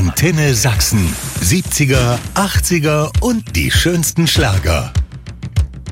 Antenne Sachsen. 70er, 80er und die schönsten Schlager.